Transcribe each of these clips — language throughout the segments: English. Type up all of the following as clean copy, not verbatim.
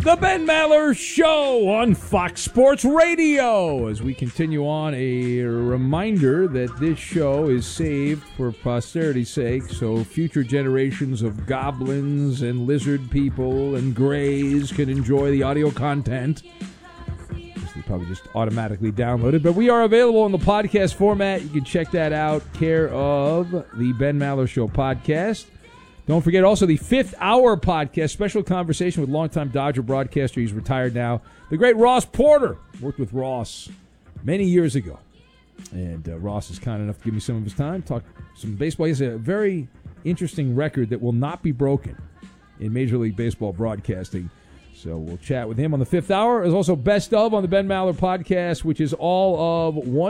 The Ben Maller Show on Fox Sports Radio. As we continue on, a reminder that this show is saved for posterity's sake, so future generations of goblins and lizard people and grays can enjoy the audio content. They probably just automatically downloaded, but we are available in the podcast format. You can check that out, care of the Ben Maller Show podcast. Don't forget also the Fifth Hour podcast, special conversation with longtime Dodger broadcaster. He's retired now. The great Ross Porter. Worked with Ross many years ago. And Ross is kind enough to give me some of his time, talk some baseball. He has a very interesting record that will not be broken in Major League Baseball broadcasting. So we'll chat with him on the Fifth Hour. There's also Best Of on the Ben Maller podcast, which is all of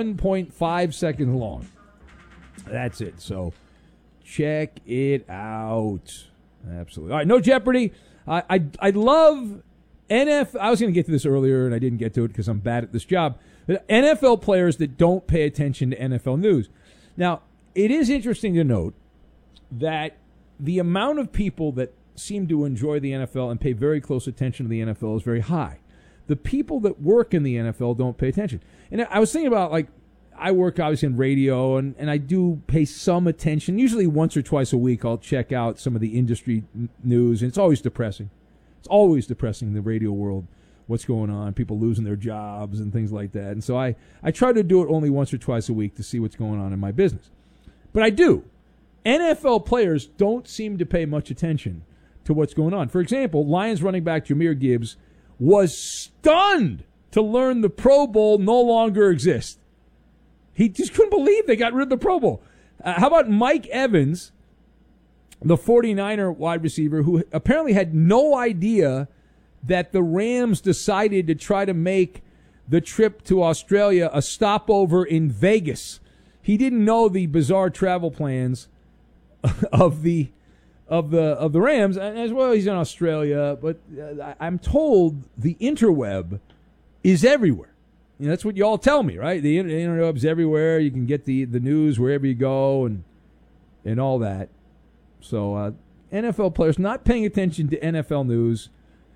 1.5 seconds long. That's it. So check it out. Absolutely. All right, No Jeopardy. I love NFL. I was going to get to this earlier, and I didn't get to it because I'm bad at this job. But NFL players that don't pay attention to NFL news. Now, it is interesting to note that the amount of people that seem to enjoy the NFL and pay very close attention to the NFL is very high. The people that work in the NFL don't pay attention. And I was thinking about, like, I work obviously in radio, and I do pay some attention. Usually once or twice a week I'll check out some of the industry news, and it's always depressing. It's always depressing in the radio world, what's going on, people losing their jobs and things like that. And so I try to do it only once or twice a week to see what's going on in my business. But I do. NFL players don't seem to pay much attention to what's going on. For example, Lions running back Jahmyr Gibbs was stunned to learn the Pro Bowl no longer exists. He just couldn't believe they got rid of the Pro Bowl. How about Mike Evans, the 49er wide receiver, who apparently had no idea that the Rams decided to try to make the trip to Australia a stopover in Vegas. He didn't know the bizarre travel plans of the Rams, and as well he's in Australia, but I'm told the interweb is everywhere. You know, that's what you all tell me, right? The interweb's everywhere. You can get the news wherever you go and all that. So NFL players not paying attention to NFL news.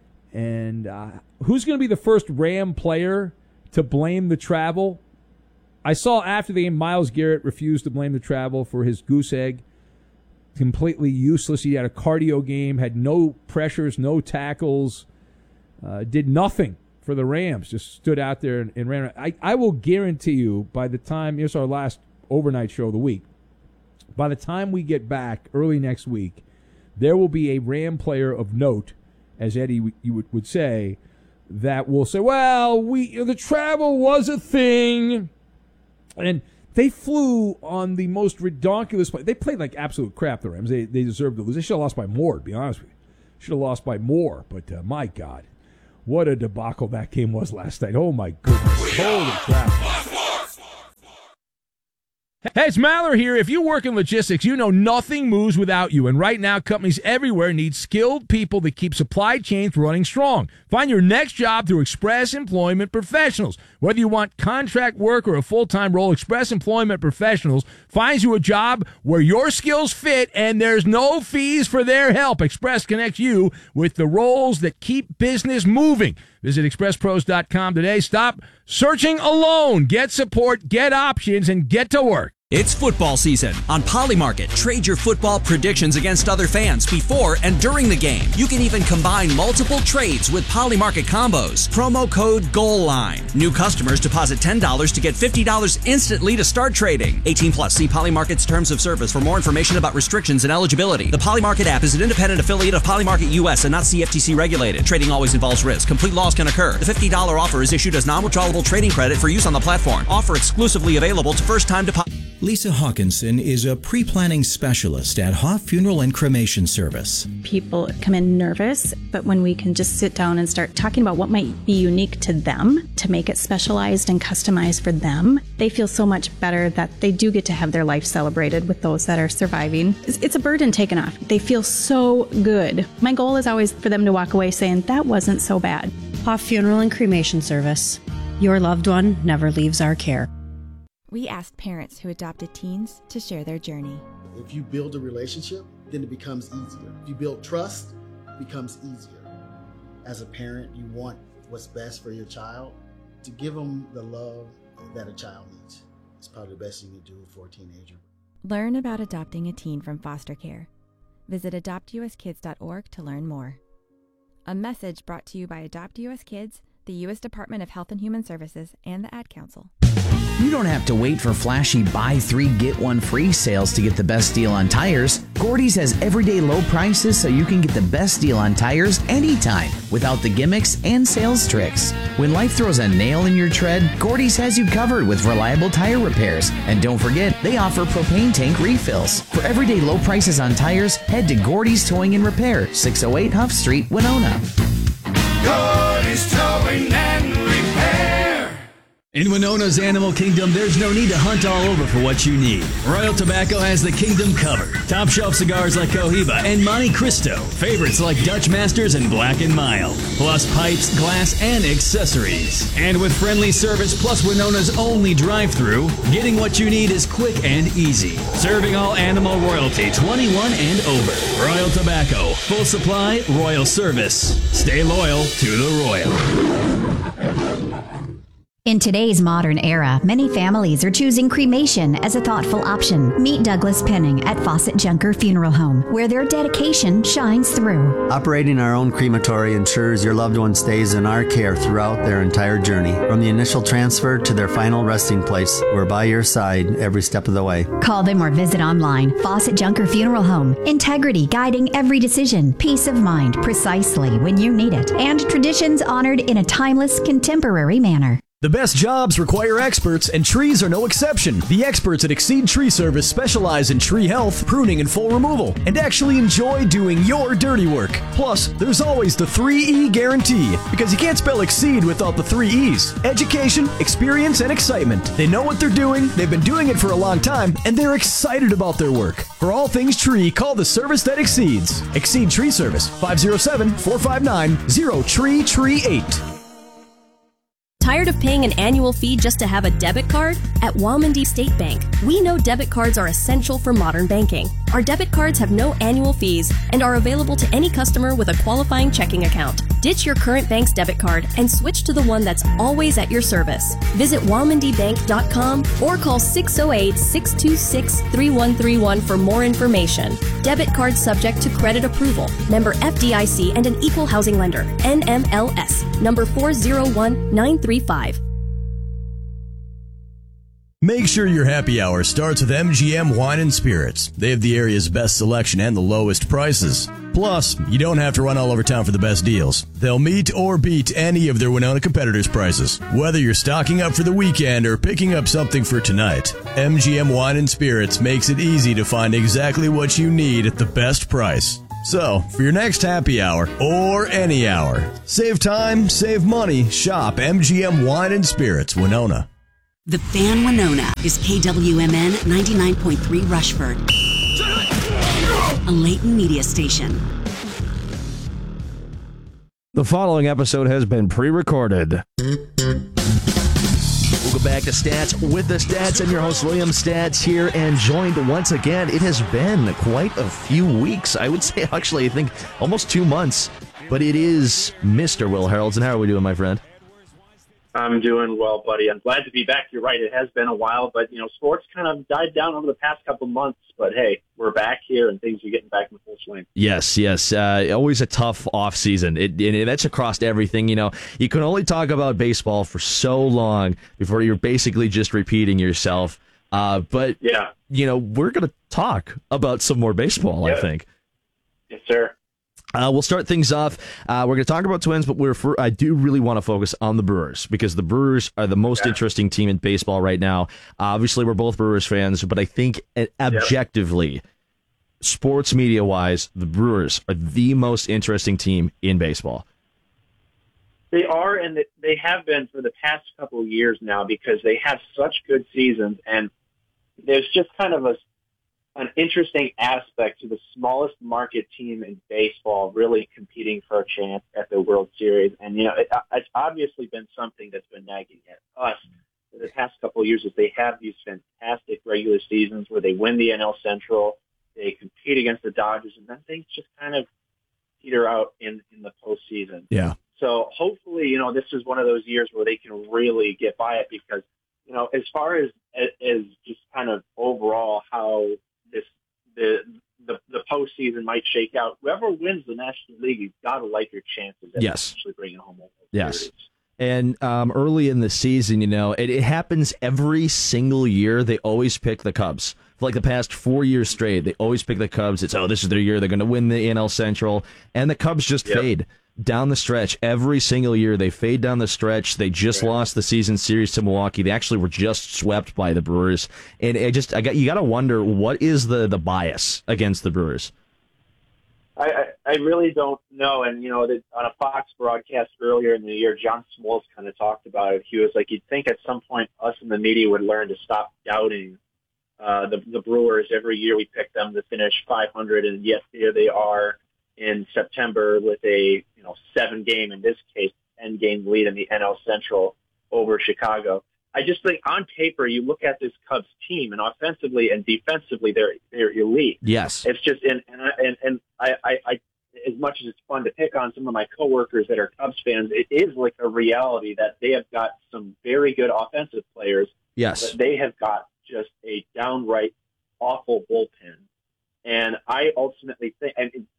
And who's going to be the first Ram player to blame the travel? I saw after the game Myles Garrett refused to blame the travel for his goose egg. Completely useless. He had a cardio game, had no pressures, no tackles, did nothing for the Rams, just stood out there and ran. I will guarantee you by the time, here's our last overnight show of the week, by the time we get back early next week, there will be a Ram player of note, as Eddie you would say, that will say, well, the travel was a thing. And they flew on the most redonkulous play. They played like absolute crap, the Rams. They deserved to lose. They should have lost by more, to be honest with you. Should have lost by more, but my God. What a debacle that game was last night. Oh, my goodness. Holy crap. Hey, it's Maller here. If you work in logistics, you know nothing moves without you. And right now, companies everywhere need skilled people that keep supply chains running strong. Find your next job through Express Employment Professionals. Whether you want contract work or a full-time role, Express Employment Professionals finds you a job where your skills fit and there's no fees for their help. Express connects you with the roles that keep business moving. Visit expresspros.com today. Stop searching alone. Get support, get options, and get to work. It's football season. On Polymarket, trade your football predictions against other fans before and during the game. You can even combine multiple trades with Polymarket combos. Promo code GOALLINE. New customers deposit $10 to get $50 instantly to start trading. 18 plus. See Polymarket's terms of service for more information about restrictions and eligibility. The Polymarket app is an independent affiliate of Polymarket US and not CFTC regulated. Trading always involves risk. Complete loss can occur. The $50 offer is issued as non-withdrawable trading credit for use on the platform. Offer exclusively available to first-time depositors. Lisa Hawkinson is a pre-planning specialist at Hoff Funeral and Cremation Service. People come in nervous, but when we can just sit down and start talking about what might be unique to them to make it specialized and customized for them, they feel so much better that they do get to have their life celebrated with those that are surviving. It's a burden taken off. They feel so good. My goal is always for them to walk away saying, that wasn't so bad. Hoff Funeral and Cremation Service. Your loved one never leaves our care. We asked parents who adopted teens to share their journey. If you build a relationship, then it becomes easier. If you build trust, it becomes easier. as a parent, you want what's best for your child. To give them the love that a child needs. It's probably the best thing you do for a teenager. Learn about adopting a teen from foster care. Visit adoptuskids.org to learn more. A message brought to you by Adopt US Kids, the U.S. Department of Health and Human Services, and the Ad Council. You don't have to wait for flashy buy 3 get 1 free sales to get the best deal on tires. Gordy's has everyday low prices so you can get the best deal on tires anytime without the gimmicks and sales tricks. When life throws a nail in your tread, Gordy's has you covered with reliable tire repairs. And don't forget, they offer propane tank refills. For everyday low prices on tires, head to Gordy's Towing and Repair, 608 Huff Street, Winona. Gordy's Towing and Repair. In Winona's Animal Kingdom, there's no need to hunt all over for what you need. Royal Tobacco has the kingdom covered. Top shelf cigars like Cohiba and Monte Cristo. Favorites like Dutch Masters and Black & Mild. Plus pipes, glass, and accessories. And with friendly service plus Winona's only drive-thru, getting what you need is quick and easy. Serving all animal royalty, 21 and over. Royal Tobacco. Full supply, royal service. Stay loyal to the royal. In today's modern era, many families are choosing cremation as a thoughtful option. Meet Douglas Penning at Fawcett Junker Funeral Home, where their dedication shines through. Operating our own crematory ensures your loved one stays in our care throughout their entire journey. From the initial transfer to their final resting place, we're by your side every step of the way. Call them or visit online. Fawcett Junker Funeral Home. Integrity guiding every decision. Peace of mind precisely when you need it. And traditions honored in a timeless, contemporary manner. The best jobs require experts, and trees are no exception. The experts at Exceed Tree Service specialize in tree health, pruning, and full removal, and actually enjoy doing your dirty work. Plus, there's always the 3E guarantee, because you can't spell Exceed without the 3 E's. Education, experience, and excitement. They know what they're doing, they've been doing it for a long time, and they're excited about their work. For all things tree, call the service that exceeds. Exceed Tree Service, 507-459-0TREE38. Tired of paying an annual fee just to have a debit card? At Walmondie State Bank, we know debit cards are essential for modern banking. Our debit cards have no annual fees and are available to any customer with a qualifying checking account. Ditch your current bank's debit card and switch to the one that's always at your service. Visit WalmondiBank.com or call 608-626-3131 for more information. Debit card subject to credit approval. Member FDIC and an equal housing lender. NMLS. Number 401935. Make sure your happy hour starts with MGM Wine and Spirits. They have the area's best selection and the lowest prices. Plus, you don't have to run all over town for the best deals. They'll meet or beat any of their Winona competitors' prices. Whether you're stocking up for the weekend or picking up something for tonight, MGM Wine and Spirits makes it easy to find exactly what you need at the best price. So, for your next happy hour, or any hour, save time, save money, shop MGM Wine and Spirits, Winona. The Fan Winona is KWMN 99.3 Rushford, a Layton media station. The following episode has been pre-recorded. We'll go back to Stats with the Stats. I'm your host, William Stats, here, and joined once again. It has been quite a few weeks. I would say, actually, I think almost 2 months. But it is Mr. Will Harroldson. How are we doing, my friend? I'm doing well, buddy. I'm glad to be back. You're right. It has been a while, but, sports kind of died down over the past couple months. But, hey, we're back here, and things are getting back in full swing. Yes. Always a tough off-season. And that's across everything. You can only talk about baseball for so long before you're basically just repeating yourself. But, yeah, we're going to talk about some more baseball, I think. Yes, sir. We'll start things off. We're going to talk about Twins, but I do really want to focus on the Brewers because the Brewers are the most interesting team in baseball right now. Obviously, we're both Brewers fans, but I think objectively, sports media-wise, the Brewers are the most interesting team in baseball. They are, and they have been for the past couple of years now because they have such good seasons, and there's just kind of an interesting aspect to the smallest market team in baseball really competing for a chance at the World Series. And, it's obviously been something that's been nagging at us for the past couple of years is they have these fantastic regular seasons where they win the NL Central, they compete against the Dodgers, and then things just kind of peter out in the postseason. Yeah. So hopefully, this is one of those years where they can really get by it because, as far as just kind of overall how the postseason might shake out, whoever wins the National League, you've got to like your chances at actually bringing home a World Series. And early in the season, it happens every single year. They always pick the Cubs. For like the past 4 years straight, they always pick the Cubs. It's, this is their year. They're going to win the NL Central. And the Cubs just fade down the stretch. Every single year, they fade down the stretch. They just lost the season series to Milwaukee. They actually were just swept by the Brewers. And you got to wonder, what is the bias against the Brewers? I really don't know. And, on a Fox broadcast earlier in the year, John Smoltz kind of talked about it. He was like, you'd think at some point us in the media would learn to stop doubting the Brewers. Every year we pick them to finish 500, and yet here they are in September with a 7-game, in this case 10-game lead in the NL Central over Chicago. I just think on paper you look at this Cubs team, and offensively and defensively they're elite. Yes, it's just and I as much as it's fun to pick on some of my coworkers that are Cubs fans, it is like a reality that they have got some very good offensive players. Yes, but they have got just a downright awful bullpen, and I ultimately think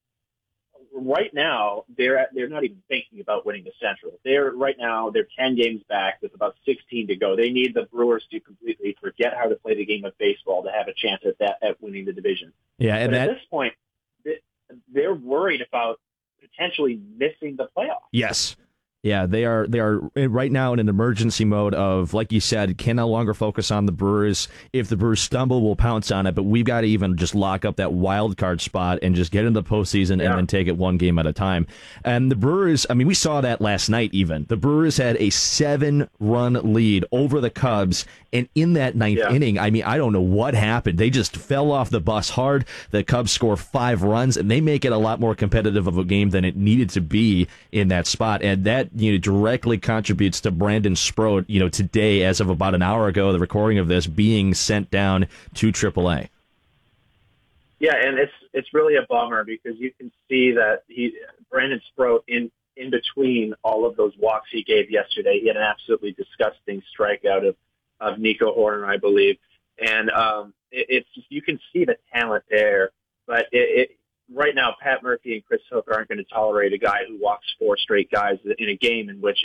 right now they're not even thinking about winning the Central. They're 10 games back with about 16 to go. They need the Brewers to completely forget how to play the game of baseball to have a chance at winning the division. Yeah, and at this point, they're worried about potentially missing the playoffs. Yes. Yeah, they are right now in an emergency mode of, like you said, can no longer focus on the Brewers. If the Brewers stumble, we'll pounce on it, but we've got to even just lock up that wild card spot and just get into the postseason and then take it one game at a time. And the Brewers, we saw that last night even. The Brewers had a 7-run lead over the Cubs, and in that ninth inning, I don't know what happened. They just fell off the bus hard. The Cubs score 5 runs, and they make it a lot more competitive of a game than it needed to be in that spot. And that directly contributes to Brandon Sproat, today, as of about an hour ago, the recording of this, being sent down to AAA. Yeah, and it's really a bummer because you can see that Brandon Sproat in between all of those walks he gave yesterday, he had an absolutely disgusting strikeout of Nico Horner, I believe, and it's just, you can see the talent there, but right now, Pat Murphy and Chris Hook aren't going to tolerate a guy who walks 4 straight guys in a game in which,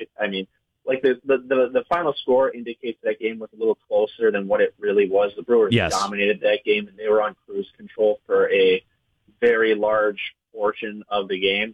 the final score indicates that game was a little closer than what it really was. The Brewers dominated that game, and they were on cruise control for a very large portion of the game.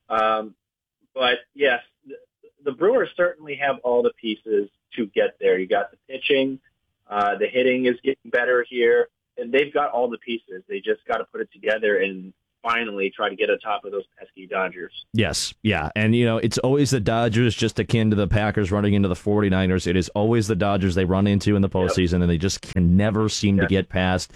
But, yes, the Brewers certainly have all the pieces to get there. You got the pitching. The hitting is getting better here, and they've got all the pieces. They just got to put it together and finally try to get on top of those pesky Dodgers. Yes, yeah, and it's always the Dodgers, just akin to the Packers running into the 49ers. It is always the Dodgers they run into in the postseason, and they just can never seem to get past.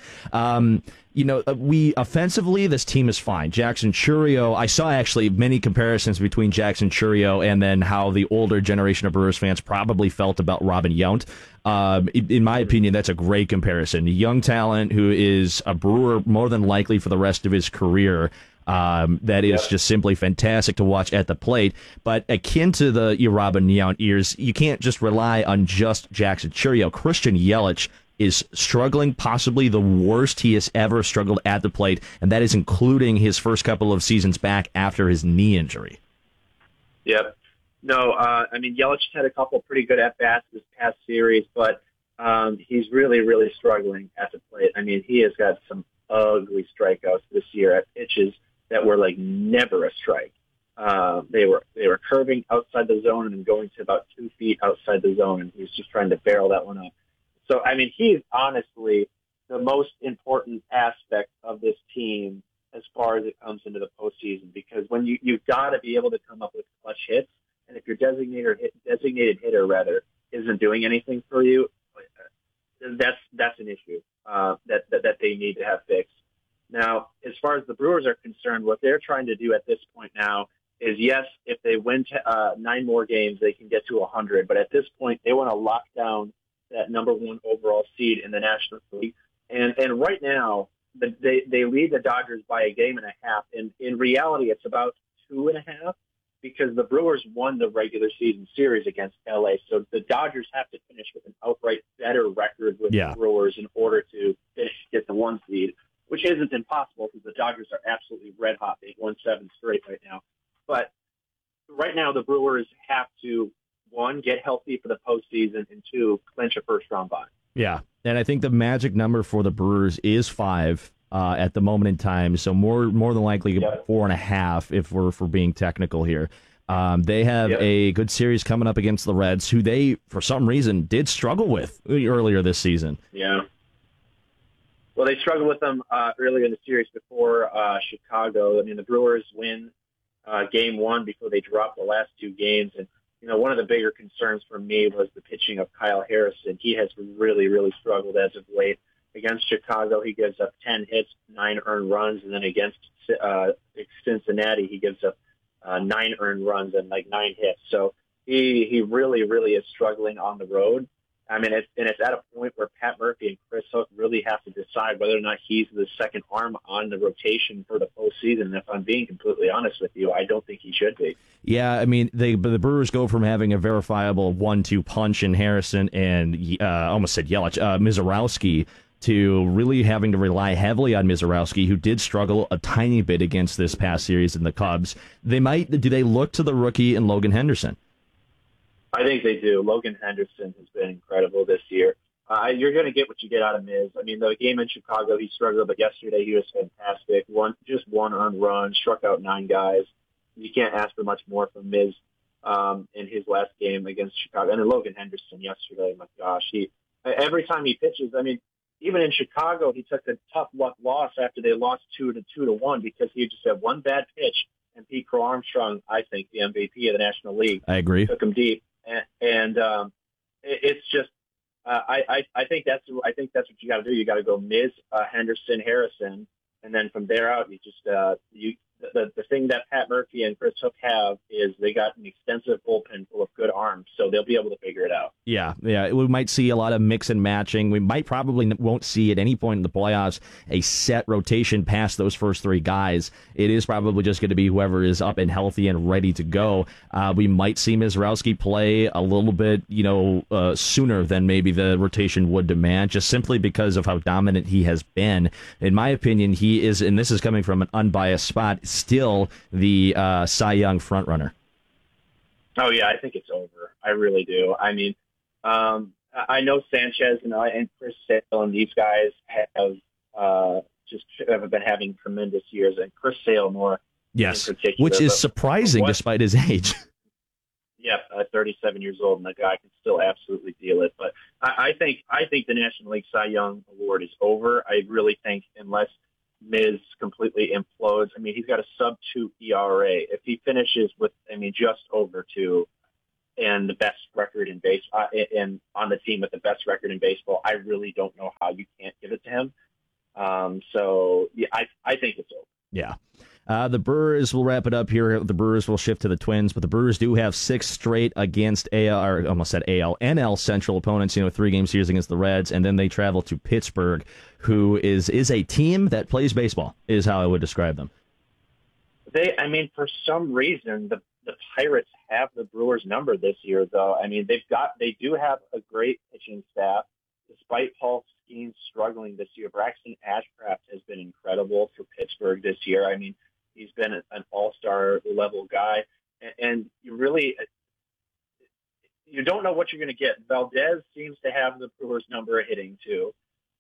We offensively, this team is fine. Jackson Chourio, I saw actually many comparisons between Jackson Chourio and then how the older generation of Brewers fans probably felt about Robin Yount. In my opinion, that's a great comparison. A young talent who is a Brewer more than likely for the rest of his career. That is just simply fantastic to watch at the plate. But akin to the Robin Yount years, you can't just rely on just Jackson Chourio. Christian Yelich is struggling, possibly the worst he has ever struggled at the plate, and that is including his first couple of seasons back after his knee injury. Yep. No, Yelich had a couple pretty good at-bats this past series, but he's really, really struggling at the plate. He has got some ugly strikeouts this year at pitches that were like never a strike. They were curving outside the zone and going to about 2 feet outside the zone, and he was just trying to barrel that one up. So, he's honestly the most important aspect of this team as far as it comes into the postseason, because when you've got to be able to come up with clutch hits, and if your designated hitter isn't doing anything for you, that's an issue that they need to have fixed. Now, as far as the Brewers are concerned, what they're trying to do at this point now is, yes, if they win 9 more games, they can get to 100. But at this point, they want to lock down that number 1 overall seed in the National League. And right now, they lead the Dodgers by a game and a half. And in reality, it's about 2.5 because the Brewers won the regular season series against LA. So the Dodgers have to finish with an outright better record with the Brewers in order to get the 1 seed, which isn't impossible because the Dodgers are absolutely red hot. They've won 7 straight right now. But right now the Brewers have to, 1, get healthy for the postseason, and 2, clinch a first-round bye. Yeah, and I think the magic number for the Brewers is 5 at the moment in time, so more than likely 4.5 if we're being technical here. They have a good series coming up against the Reds, who they, for some reason, did struggle with earlier this season. Yeah. Well, they struggled with them earlier in the series before Chicago. I mean, the Brewers win Game 1 before they drop the last 2 games, and one of the bigger concerns for me was the pitching of Kyle Harrison. He has really, really struggled as of late. Against Chicago, he gives up 10 hits, 9 earned runs, and then against Cincinnati, he gives up 9 earned runs and 9 hits. So he really, really is struggling on the road. I mean, it's at a point where Pat Murphy and Chris Hook really have to decide whether or not he's the second arm on the rotation for the postseason. And if I'm being completely honest with you, I don't think he should be. Yeah, I mean, the Brewers go from having a verifiable 1-2 punch in Harrison and almost said Yelich, Mizorowski, to really having to rely heavily on Mizorowski, who did struggle a tiny bit against this past series in the Cubs. Do they look to the rookie and Logan Henderson? I think they do. Logan Henderson has been incredible this year. You're going to get what you get out of Miz. I mean, the game in Chicago, he struggled, but yesterday he was fantastic. Just one earned run, struck out 9 guys. You can't ask for much more from Miz in his last game against Chicago. And then Logan Henderson yesterday, my gosh, every time he pitches, I mean, even in Chicago, he took a tough luck loss after they lost 2-1 because he just had one bad pitch, and Pete Crow Armstrong, I think, the MVP of the National League, I agree, took him deep, and it's just I think that's what you got to do. You got to go Miz, Henderson, Harrison, and then from there out, you just the thing that Pat Murphy and Chris Hook have is they got an extensive bullpen full of good arms, so they'll be able to figure it out. Yeah. We might see a lot of mix and matching. We won't see at any point in the playoffs a set rotation past those first 3 guys. It is probably just going to be whoever is up and healthy and ready to go. We might see Mizorowski play a little bit, sooner than maybe the rotation would demand, just simply because of how dominant he has been. In my opinion, he is, and this is coming from an unbiased spot, still the Cy Young frontrunner. Oh, yeah, I think it's over. I really do. I mean, I know Sanchez and Chris Sale and these guys have been having tremendous years, and Chris Sale more in particular. Which is surprising despite his age. Yeah, 37 years old, and the guy can still absolutely deal it. But I think the National League Cy Young Award is over. I really think unless Miz completely implodes. I mean, he's got a sub-2 ERA. If he finishes with, just over 2 and the best record in baseball, and on the team with the best record in baseball, I really don't know how you can't give it to him. So, yeah, I think it's over. Yeah. The Brewers will wrap it up here. The Brewers will shift to the Twins, but the Brewers do have 6 straight against NL Central opponents, 3-game series against the Reds, and then they travel to Pittsburgh, who is a team that plays baseball, is how I would describe them. For some reason, the Pirates have the Brewers number this year, though. I mean, they do have a great pitching staff, despite Paul Skeens struggling this year. Braxton Ashcraft has been incredible for Pittsburgh this year. I mean, he's been an all-star level guy, and you don't know what you're going to get. Valdez seems to have the Brewers number of hitting too.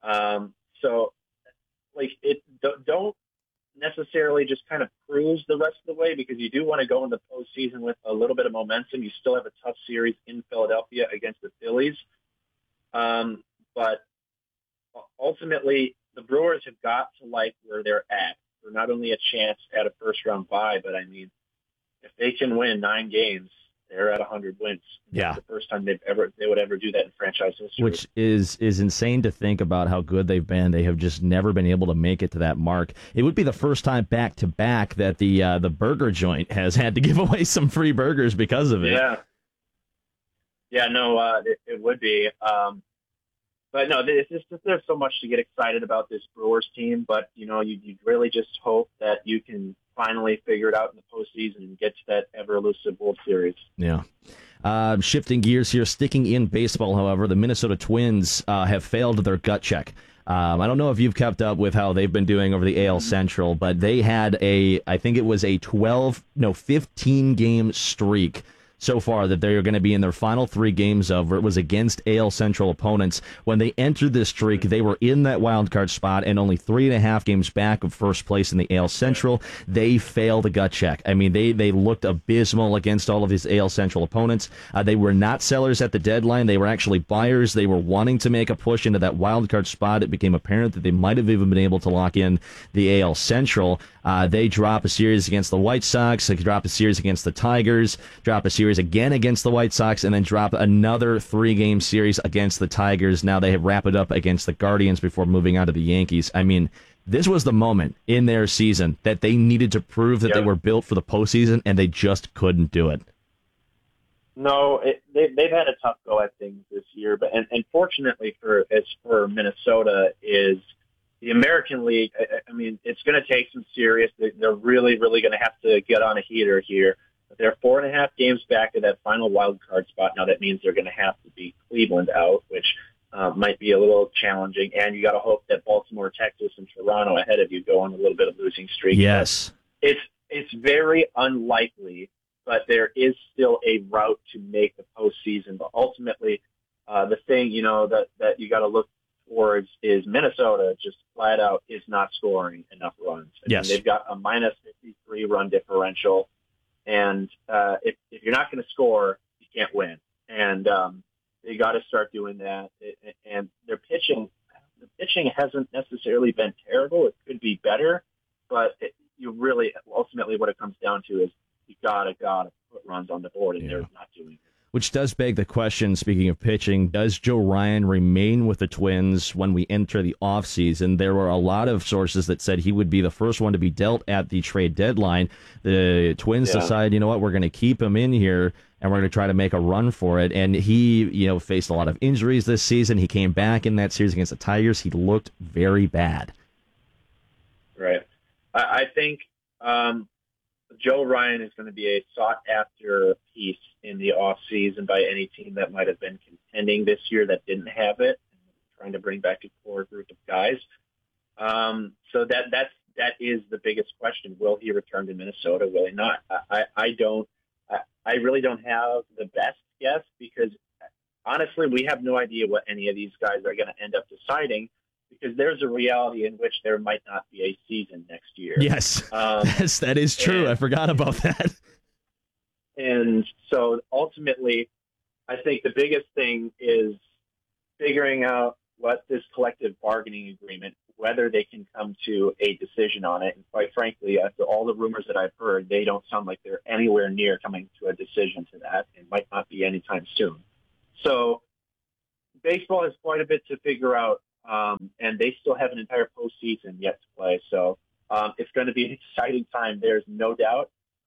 Don't necessarily just kind of cruise the rest of the way, because you do want to go in the postseason with a little bit of momentum. You still have a tough series in Philadelphia against the Phillies. But ultimately, the Brewers have got to like where they're at for not only a chance at a first-round bye, but if they can win 9 games, they're at 100 wins. Yeah, it's the first time they would ever do that in franchise history. Which is insane to think about how good they've been. They have just never been able to make it to that mark. It would be the first time back to back that the burger joint has had to give away some free burgers because of it. Yeah. No, it would be. But no, there's so much to get excited about this Brewers team. But you really just hope that you can finally figure it out in the postseason and get to that ever-elusive World Series. Yeah. Shifting gears here, sticking in baseball, however, the Minnesota Twins have failed their gut check. I don't know if you've kept up with how they've been doing over the AL Central, but they had I think it was a 15-game streak so far that they're going to be in their final 3 games of, where it was against AL Central opponents. When they entered this streak, they were in that wild card spot and only 3.5 games back of first place in the AL Central. They failed the gut check. I mean, they looked abysmal against all of these AL Central opponents. They were not sellers at the deadline. They were actually buyers. They were wanting to make a push into that wild card spot. It became apparent that they might have even been able to lock in the AL Central. They drop a series against the White Sox. They drop a series against the Tigers. Drop a series again against the White Sox, and then drop another 3-game series against the Tigers. Now they have wrapped it up against the Guardians before moving on to the Yankees. I mean, this was the moment in their season that they needed to prove that they were built for the postseason, and they just couldn't do it. No, they've had a tough go at things this year, but and fortunately for Minnesota is the American League. I mean, it's going to take some serious. They're really, really going to have to get on a heater here. They're 4.5 games back of that final wild card spot. Now that means they're going to have to beat Cleveland out, which might be a little challenging. And you got to hope that Baltimore, Texas, and Toronto ahead of you go on a little bit of losing streak. Yes, it's very unlikely, but there is still a route to make the postseason. But ultimately, the thing that you got to look towards is Minnesota just flat out is not scoring enough runs. I mean, they've got a minus 53 run differential. And if you're not going to score, you can't win. And they got to start doing that. And their pitching, the pitching hasn't necessarily been terrible. It could be better, but ultimately what it comes down to is you gotta put runs on the board, and they're not doing it. Which does beg the question, speaking of pitching, does Joe Ryan remain with the Twins when we enter the offseason? There were a lot of sources that said he would be the first one to be dealt at the trade deadline. The Twins decide, you know what, we're going to keep him in here, and we're going to try to make a run for it. And he, faced a lot of injuries this season. He came back in that series against the Tigers. He looked very bad. Right. I think Joe Ryan is going to be a sought-after piece in the offseason by any team that might have been contending this year that didn't have it, trying to bring back a core group of guys. So that is the biggest question. Will he return to Minnesota? Will he not? I really don't have the best guess because, honestly, we have no idea what any of these guys are going to end up deciding, because there's a reality in which there might not be a season next year. Yes, that is true. I forgot about that. And so ultimately, I think the biggest thing is figuring out what this collective bargaining agreement, whether they can come to a decision on it. And quite frankly, after all the rumors that I've heard, they don't sound like they're anywhere near coming to a decision to that. It might not be anytime soon. So baseball has quite a bit to figure out. And they still have an entire postseason yet to play. So it's going to be an exciting time. There's no doubt.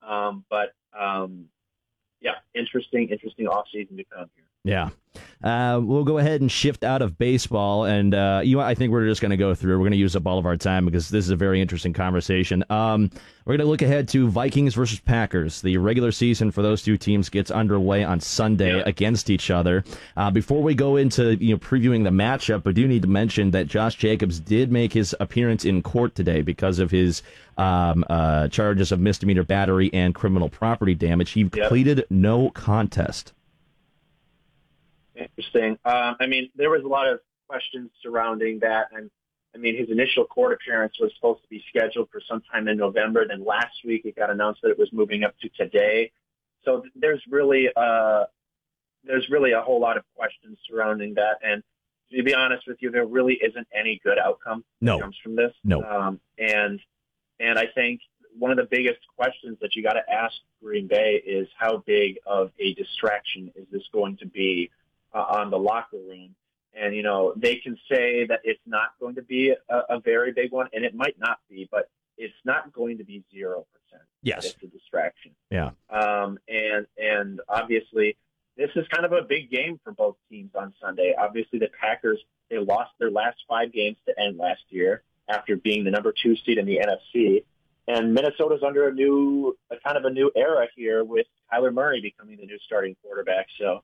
Interesting offseason to come here. Yeah. We'll go ahead and shift out of baseball, and I think we're just going to go through. We're going to use up all of our time because this is a very interesting conversation. We're going to look ahead to Vikings versus Packers. The regular season for those two teams gets underway on Sunday against each other. Before we go into previewing the matchup, I do need to mention that Josh Jacobs did make his appearance in court today because of his charges of misdemeanor battery and criminal property damage. He pleaded no contest. Interesting. There was a lot of questions surrounding that. And his initial court appearance was supposed to be scheduled for sometime in November. Then last week it got announced that it was moving up to today. So there's really a whole lot of questions surrounding that. And to be honest with you, there really isn't any good outcome that comes from this. No. And I think one of the biggest questions that you got to ask Green Bay is how big of a distraction is this going to be on the locker room. And, they can say that it's not going to be a very big one, and it might not be, but it's not going to be 0%. Yes. It's a distraction. Yeah. And obviously, this is kind of a big game for both teams on Sunday. Obviously, the Packers, they lost their last 5 games to end last year after being the number 2 seed in the NFC. And Minnesota's under a kind of a new era here with Kyler Murray becoming the new starting quarterback. So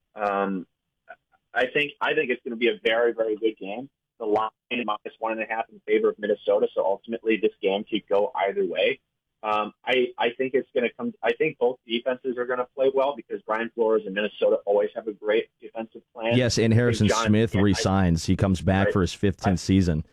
I think it's going to be a very, very good game. The line -1.5 in favor of Minnesota, so ultimately this game could go either way. I think it's going to come. I think both defenses are going to play well because Brian Flores and Minnesota always have a great defensive plan. Yes, and Harrison Smith resigns. He comes back for his 15th season.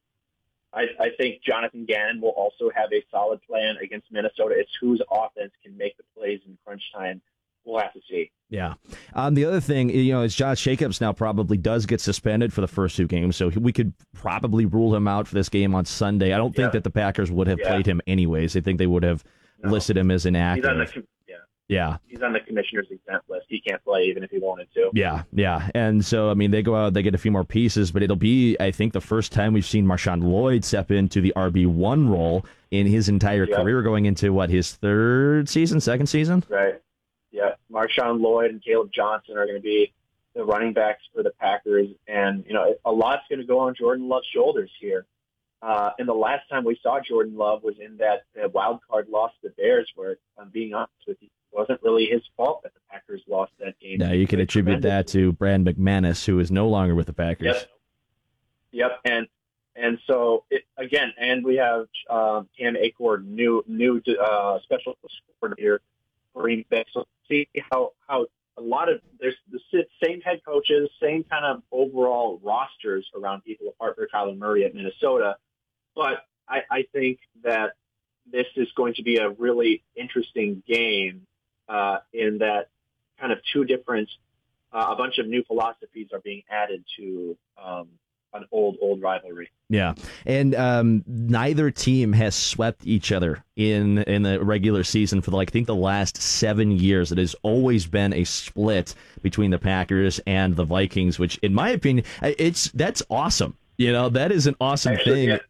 I think Jonathan Gannon will also have a solid plan against Minnesota. It's whose offense can make the plays in crunch time. We'll have to see. Yeah. The other thing, is Josh Jacobs now probably does get suspended for the first 2 games, so we could probably rule him out for this game on Sunday. I don't think that the Packers would have played him anyways. I think they would have listed him as inactive. He's on the commissioner's exempt list. He can't play even if he wanted to. Yeah. And so, they go out, they get a few more pieces, but it'll be, I think, the first time we've seen Marshawn Lloyd step into the RB1 role in his entire career, going into, his second season? Right. Yeah, Marshawn Lloyd and Caleb Johnson are going to be the running backs for the Packers, and a lot's going to go on Jordan Love's shoulders here. And the last time we saw Jordan Love was in that wild card loss to the Bears, where, I'm being honest with you, it wasn't really his fault that the Packers lost that game. No, you can attribute that to Brad McManus, who is no longer with the Packers. Yep. And so and we have Cam Akers, new special coordinator for Green Bay. So see how a lot of there's the same head coaches, same kind of overall rosters around people apart for Kyler Murray at Minnesota. But I think that this is going to be a really interesting game in that kind of two different, a bunch of new philosophies are being added to an old rivalry. Yeah, and neither team has swept each other in the regular season for I think the last 7 years. It has always been a split between the Packers and the Vikings, which, in my opinion, that's awesome. That is an awesome thing. Yeah.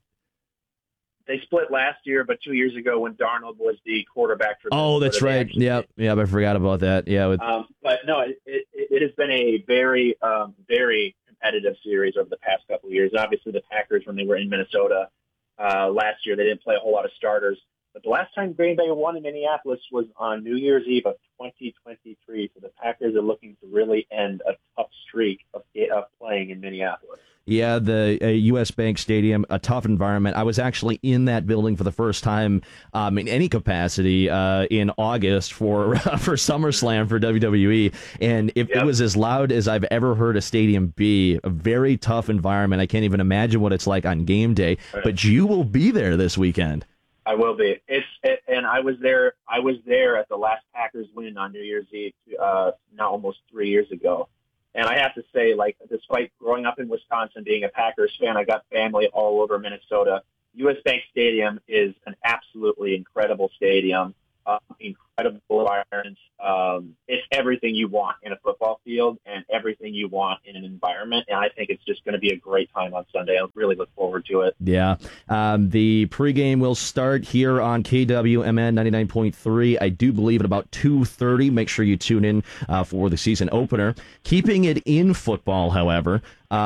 They split last year, but 2 years ago when Darnold was the quarterback for. Oh, that's right. Yeah, I forgot about that. Yeah, but no, it has been a very, very competitive series over the past couple of years. Obviously, the Packers, when they were in Minnesota last year, they didn't play a whole lot of starters. But the last time Green Bay won in Minneapolis was on New Year's Eve of 2023. So the Packers are looking to really end a tough streak of playing in Minneapolis. Yeah, the U.S. Bank Stadium, a tough environment. I was actually in that building for the first time in any capacity in August for SummerSlam for WWE, and it was as loud as I've ever heard a stadium be. A very tough environment. I can't even imagine what it's like on game day, but you will be there this weekend. I will be. And I was there at the last Packers win on New Year's Eve now almost 3 years ago. And I have to say, despite growing up in Wisconsin, being a Packers fan, I got family all over Minnesota. U.S. Bank Stadium is an absolutely incredible stadium, incredible environment. It's everything you want in a football field and everything you want in an environment. And I think it's just going to be a great time on Sunday. I really look forward to it. Yeah. The pregame will start here on KWMN 99.3. I do believe at about 2:30. Make sure you tune in for the season opener. Keeping it in football, however,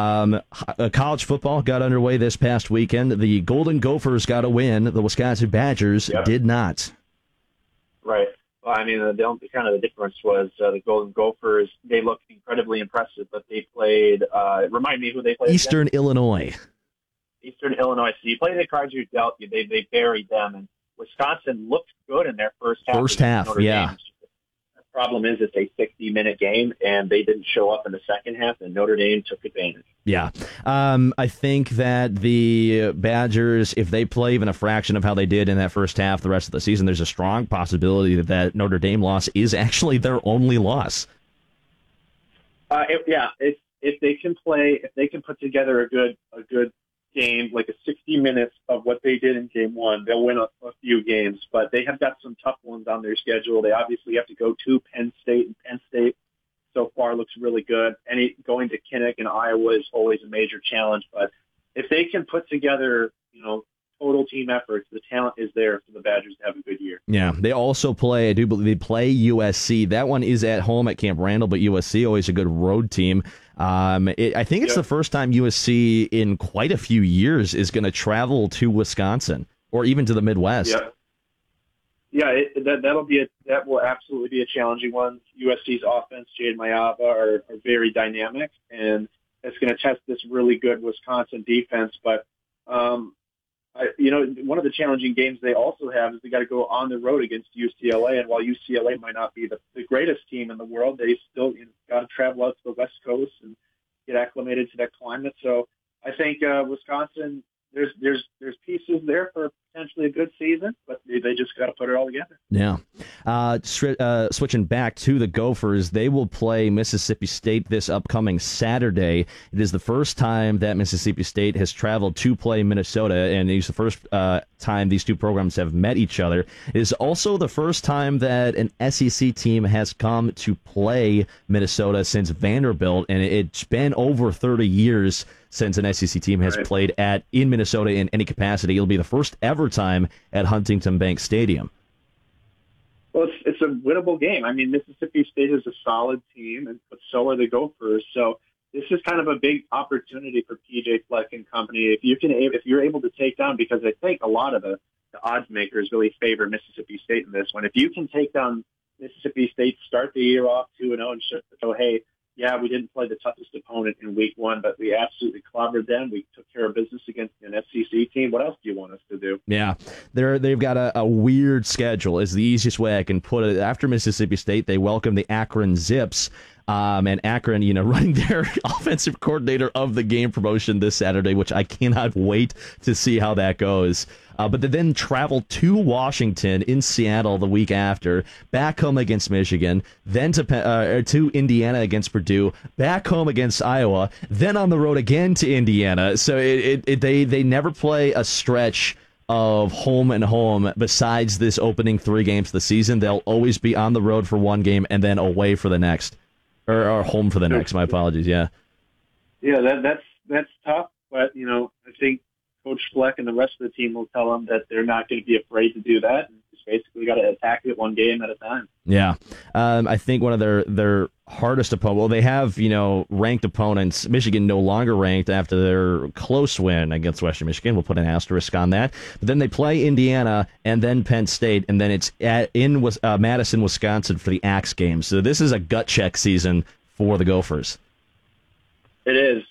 college football got underway this past weekend. The Golden Gophers got a win. The Wisconsin Badgers did not. Right. Well, I mean, the difference was the Golden Gophers, they looked incredibly impressive, but they played, remind me who they played Eastern against? Illinois. Eastern Illinois. So you play the cards you dealt, they buried them, and Wisconsin looked good in their first half. Yeah. The problem is it's a 60-minute game, and they didn't show up in the second half, and Notre Dame took advantage. Yeah. I think that the Badgers, if they play even a fraction of how they did in that first half the rest of the season, there's a strong possibility that Notre Dame loss is actually their only loss. If they can put together a good game, like a 60 minutes of what they did in game one, they'll win a few games, but they have got some tough ones on their schedule. They obviously have to go to Penn State, and Penn State so far looks really good. And going to Kinnick and Iowa is always a major challenge, but if they can put together, total team efforts, the talent is there for the Badgers to have a good year. Yeah, they also play, I do believe they play USC. That one is at home at Camp Randall, but USC always a good road team. I think it's the first time USC in quite a few years is going to travel to Wisconsin. or even to the Midwest. Yeah, that will absolutely be a challenging one. USC's offense, Jade Mayava, are very dynamic, and it's going to test this really good Wisconsin defense. But one of the challenging games they also have is they got to go on the road against UCLA. And while UCLA might not be the greatest team in the world, they still got to travel out to the West Coast and get acclimated to that climate. So I think Wisconsin, there's pieces there for potentially a good season, but they just got to put it all together. Yeah. Switching back to the Gophers, they will play Mississippi State this upcoming Saturday. It is the first time that Mississippi State has traveled to play Minnesota, and it's the first time these two programs have met each other. It is also the first time that an SEC team has come to play Minnesota since Vanderbilt, and it's been over 30 years since an SEC team has played in Minnesota in any capacity. It'll be the first ever time at Huntington Bank Stadium. Well, it's a winnable game. I mean, Mississippi State is a solid team, but so are the Gophers. So this is kind of a big opportunity for PJ Fleck and company. If you're able to take down, because I think a lot of the odds makers really favor Mississippi State in this one. If you can take down Mississippi State, start the year off 2-0, and show, hey, yeah, we didn't play the toughest opponent in week one, but we absolutely clobbered them. We took care of business against an SEC team. What else do you want us to do? Yeah, they've got a weird schedule is the easiest way I can put it. After Mississippi State, they welcome the Akron Zips. And Akron, running their offensive coordinator of the game promotion this Saturday, which I cannot wait to see how that goes. But they then travel to Washington in Seattle the week after, back home against Michigan, then to Indiana against Purdue, back home against Iowa, then on the road again to Indiana. So they never play a stretch of home and home besides this opening 3 games of the season. They'll always be on the road for one game and then away for the next. Or home for the next. My apologies. Yeah. Yeah, that's tough. But I think Coach Fleck and the rest of the team will tell them that they're not going to be afraid to do that. Just basically got to attack it one game at a time. Yeah, I think one of their hardest opponents. Well, they have ranked opponents. Michigan no longer ranked after their close win against Western Michigan. We'll put an asterisk on that. But then they play Indiana and then Penn State, and then it's in Madison, Wisconsin for the Axe game. So this is a gut check season for the Gophers. It is.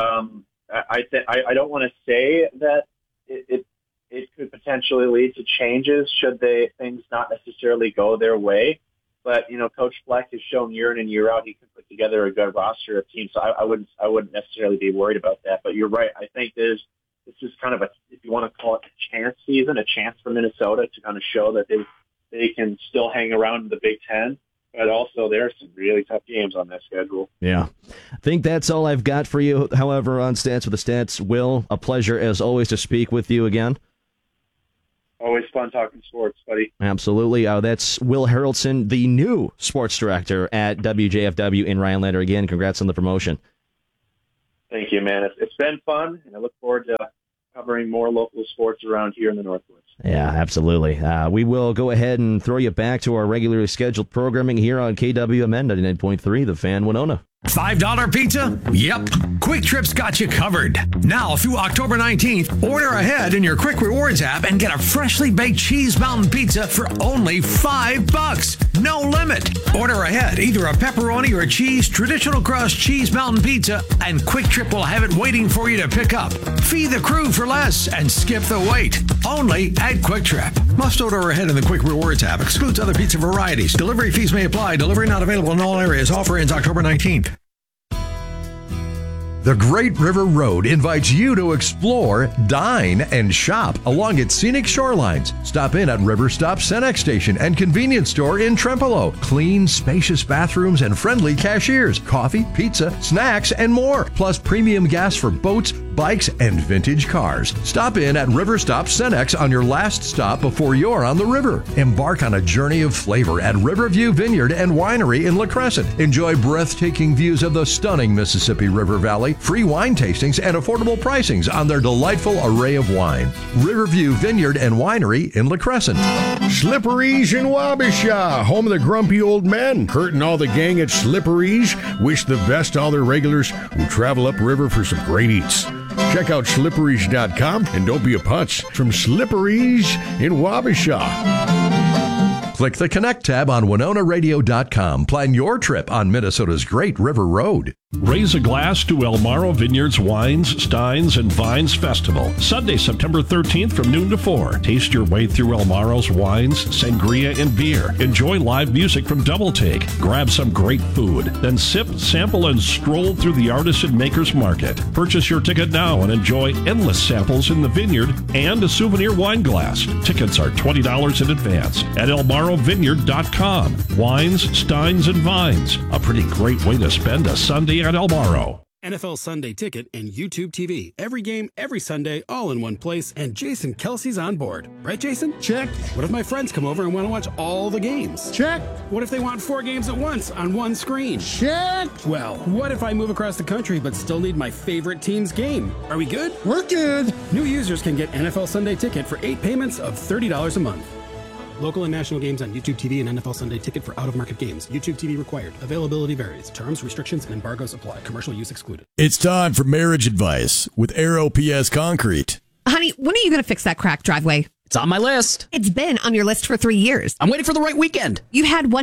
I don't want to say that it could potentially lead to changes should things not necessarily go their way. But Coach Fleck has shown year in and year out he can put together a good roster of teams. So I wouldn't necessarily be worried about that. But you're right. I think this is kind of if you want to call it a chance season, a chance for Minnesota to kind of show that they can still hang around in the Big Ten. But also, there are some really tough games on that schedule. Yeah. I think that's all I've got for you. However, on Stats with the Stats, Will, a pleasure as always to speak with you again. Always fun talking sports, buddy. Absolutely. That's Will Harrelson, the new sports director at WJFW in Rhinelander. Again, congrats on the promotion. Thank you, man. It's been fun, and I look forward to covering more local sports around here in the Northwoods. Yeah, absolutely. We will go ahead and throw you back to our regularly scheduled programming here on KWMN 99.3, The Fan Winona. $5 pizza? Yep. Quick Trip's got you covered. Now through October 19th, order ahead in your Quick Rewards app and get a freshly baked cheese mountain pizza for only $5. No limit. Order ahead either a pepperoni or a cheese traditional crust cheese mountain pizza, and Quick Trip will have it waiting for you to pick up. Feed the crew for less and skip the wait. Only at Quick Trip. Must order ahead in the Quick Rewards app. Excludes other pizza varieties. Delivery fees may apply. Delivery not available in all areas. Offer ends October 19th. The Great River Road invites you to explore, dine, and shop along its scenic shorelines. Stop in at River Stop Cenex Station and convenience store in Trempealeau. Clean, spacious bathrooms and friendly cashiers. Coffee, pizza, snacks, and more. Plus premium gas for boats, bikes, and vintage cars. Stop in at River Stop Cenex on your last stop before you're on the river. Embark on a journey of flavor at Riverview Vineyard and Winery in La Crescent. Enjoy breathtaking views of the stunning Mississippi River Valley, free wine tastings, and affordable pricings on their delightful array of wine. Riverview Vineyard and Winery in La Crescent. Slippery's in Wabasha, home of the grumpy old men. Kurt and all the gang at Slippery's wish the best to all their regulars who travel upriver for some great eats. Check out Slipperies.com and don't be a putz from Slipperies in Wabasha. Click the Connect tab on WinonaRadio.com. Plan your trip on Minnesota's Great River Road. Raise a glass to El Maro Vineyards Wines, Steins, and Vines Festival. Sunday, September 13th from noon to 4. Taste your way through El Maro's wines, sangria, and beer. Enjoy live music from Double Take. Grab some great food. Then sip, sample, and stroll through the Artisan Makers Market. Purchase your ticket now and enjoy endless samples in the vineyard and a souvenir wine glass. Tickets are $20 in advance at elmarovineyard.com. Wines, Steins, and Vines. A pretty great way to spend a Sunday at El Maro. NFL Sunday Ticket and YouTube TV. Every game, every Sunday, all in one place, and Jason Kelsey's on board. Right, Jason? Check. What if my friends come over and want to watch all the games? Check. What if they want 4 games at once on one screen? Check. Well, what if I move across the country but still need my favorite team's game? Are we good? We're good. New users can get NFL Sunday Ticket for 8 payments of $30 a month. Local and national games on YouTube TV and NFL Sunday Ticket for out-of-market games. YouTube TV required. Availability varies. Terms, restrictions, and embargoes apply. Commercial use excluded. It's time for marriage advice with Aero PS Concrete. Honey, when are you going to fix that cracked driveway? It's on my list. It's been on your list for 3 years. I'm waiting for the right weekend. You had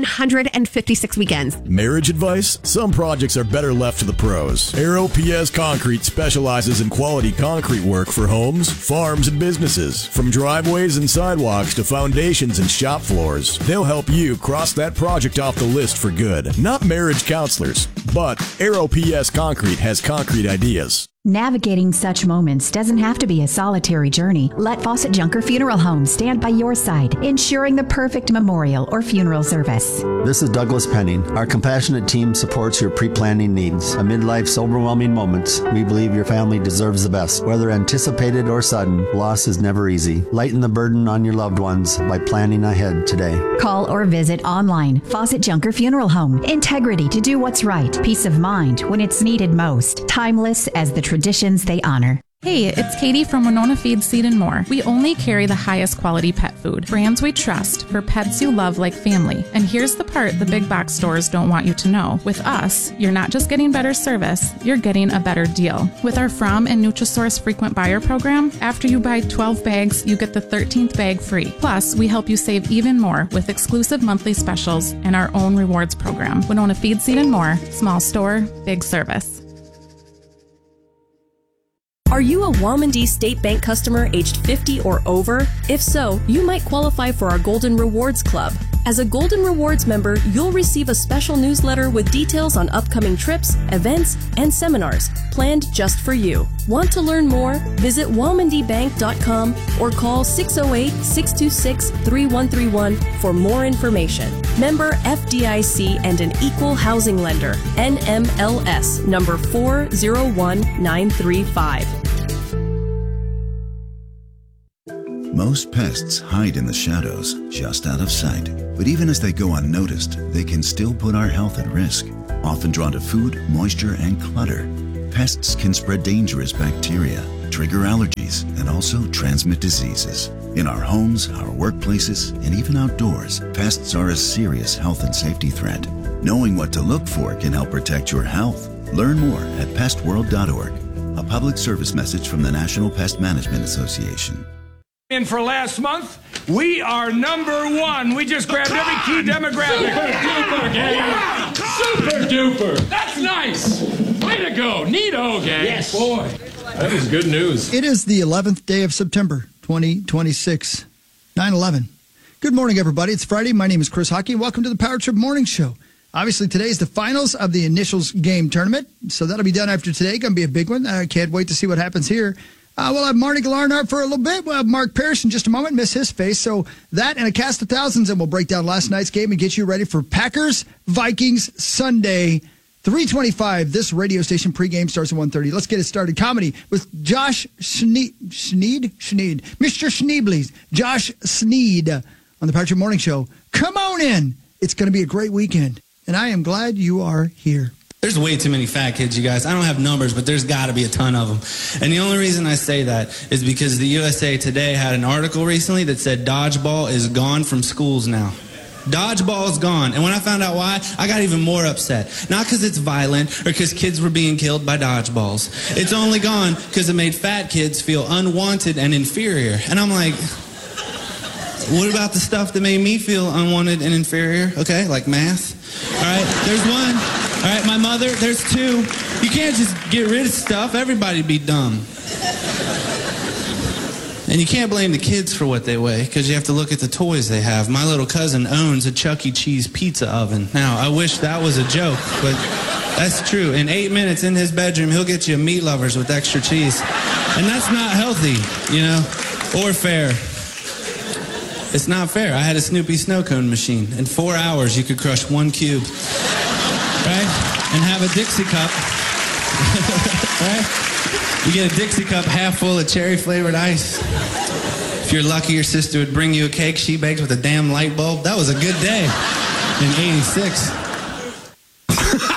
156 weekends. Marriage advice? Some projects are better left to the pros. Aero PS Concrete specializes in quality concrete work for homes, farms, and businesses. From driveways and sidewalks to foundations and shop floors, they'll help you cross that project off the list for good. Not marriage counselors, but Aero PS Concrete has concrete ideas. Navigating such moments doesn't have to be a solitary journey. Let Fawcett Junker Funeral Home stand by your side, ensuring the perfect memorial or funeral service. This is Douglas Penning. Our compassionate team supports your pre-planning needs. Amid life's overwhelming moments, we believe your family deserves the best. Whether anticipated or sudden, loss is never easy. Lighten the burden on your loved ones by planning ahead today. Call or visit online. Fawcett Junker Funeral Home. Integrity to do what's right. Peace of mind when it's needed most. Timeless as the traditions they honor. Hey, it's Katie from Winona Feed, Seed & More. We only carry the highest quality pet food, brands we trust for pets you love like family. And here's the part the big box stores don't want you to know. With us, you're not just getting better service, you're getting a better deal. With our From and Nutrisource frequent buyer program, after you buy 12 bags, you get the 13th bag free. Plus, we help you save even more with exclusive monthly specials and our own rewards program. Winona Feed, Seed & More. Small store, big service. Are you a Womandee State Bank customer aged 50 or over? If so, you might qualify for our Golden Rewards Club. As a Golden Rewards member, you'll receive a special newsletter with details on upcoming trips, events, and seminars planned just for you. Want to learn more? Visit WomandeeBank.com or call 608-626-3131 for more information. Member FDIC and an equal housing lender. NMLS number 401935. Most pests hide in the shadows, just out of sight. But even as they go unnoticed, they can still put our health at risk. Often drawn to food, moisture, and clutter, pests can spread dangerous bacteria, trigger allergies, and also transmit diseases. In our homes, our workplaces, and even outdoors, pests are a serious health and safety threat. Knowing what to look for can help protect your health. Learn more at pestworld.org. A public service message from the National Pest Management Association. And for last month, we are #1. We just grabbed every key demographic. Super duper, gang. Super duper. That's nice. Way to go. Neato, gang. Yes. Boy, that is good news. It is the 11th day of September, 2026, 9/11. Good morning, everybody. It's Friday. My name is Chris Hockey. Welcome to the Power Trip Morning Show. Obviously, today is the finals of the Initials game tournament, so that'll be done after today. Going to be a big one. I can't wait to see what happens here. We'll have Marty Glarnart for a little bit. We'll have Mark Parrish in just a moment. Miss his face. So that and a cast of thousands, and we'll break down last night's game and get you ready for Packers-Vikings Sunday, 3:25. This radio station pregame starts at 1:30. Let's get it started. Comedy with Josh Schneed. Mr. Schneebly. Josh Sneed on the Patrick Morning Show. Come on in. It's going to be a great weekend, and I am glad you are here. There's way too many fat kids, you guys. I don't have numbers, but there's got to be a ton of them. And the only reason I say that is because the USA Today had an article recently that said dodgeball is gone from schools now. Dodgeball's gone. And when I found out why, I got even more upset. Not because it's violent or because kids were being killed by dodgeballs. It's only gone because it made fat kids feel unwanted and inferior. And I'm like, what about the stuff that made me feel unwanted and inferior? Okay, like math. All right, there's one. All right, my mother, there's two. You can't just get rid of stuff. Everybody'd be dumb. And you can't blame the kids for what they weigh, because you have to look at the toys they have. My little cousin owns a Chuck E. Cheese pizza oven. Now, I wish that was a joke, but that's true. In 8 minutes in his bedroom, he'll get you a meat lovers with extra cheese. And that's not healthy, you know, or fair. It's not fair. I had a Snoopy snow cone machine. In 4 hours, you could crush 1 cube, right? And have a Dixie cup, right? You get a Dixie cup half full of cherry-flavored ice. If you're lucky, your sister would bring you a cake she baked with a damn light bulb. That was a good day in '86.